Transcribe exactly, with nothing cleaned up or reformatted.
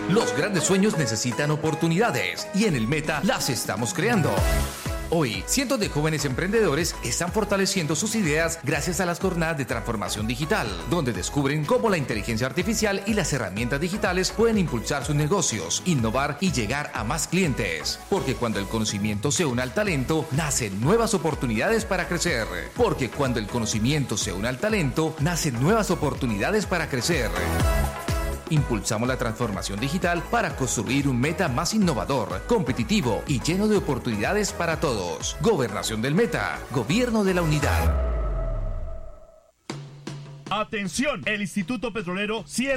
Los grandes sueños necesitan oportunidades y en el Meta las estamos creando. Hoy, cientos de jóvenes emprendedores están fortaleciendo sus ideas gracias a las jornadas de transformación digital, donde descubren cómo la inteligencia artificial y las herramientas digitales pueden impulsar sus negocios, innovar y llegar a más clientes. Porque cuando el conocimiento se une al talento, nacen nuevas oportunidades para crecer. Porque cuando el conocimiento se une al talento, nacen nuevas oportunidades para crecer. Impulsamos la transformación digital para construir un Meta más innovador, competitivo y lleno de oportunidades para todos. Gobernación del Meta, Gobierno de la Unidad. Atención, el Instituto Petrolero cierra